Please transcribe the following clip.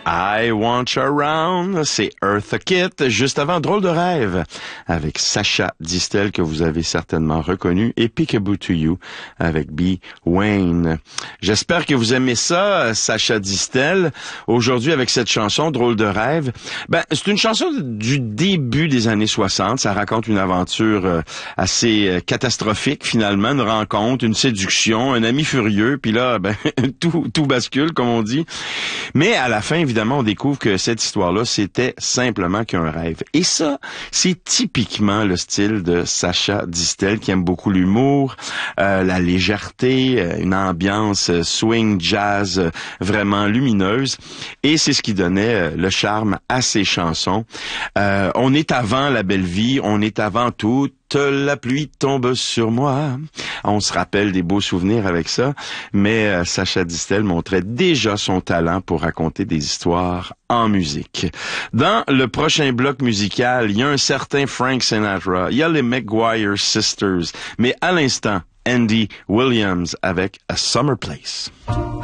I Want You Around, c'est Eartha Kitt, juste avant Drôle de rêve, avec Sacha Distel, que vous avez certainement reconnu, et Peekaboo to You, avec B. Wayne. J'espère que vous aimez ça, Sacha Distel. Aujourd'hui, avec cette chanson, Drôle de rêve, c'est une chanson du début des années 60. Ça raconte une aventure assez catastrophique, finalement, une rencontre, une séduction, un ami furieux, puis là, tout bascule, comme on dit. Mais à la fin, évidemment, on découvre que cette histoire-là, c'était simplement qu'un rêve. Et ça, c'est typiquement le style de Sacha Distel, qui aime beaucoup l'humour, la légèreté, une ambiance swing jazz vraiment lumineuse. Et c'est ce qui donnait le charme à ses chansons. On est avant la belle vie, on est avant toute la pluie tombe sur moi. On se rappelle des beaux souvenirs avec ça, mais Sacha Distel montrait déjà son talent pour raconter des histoires en musique. Dans le prochain bloc musical, il y a un certain Frank Sinatra, il y a les McGuire Sisters, mais à l'instant, Andy Williams avec A Summer Place.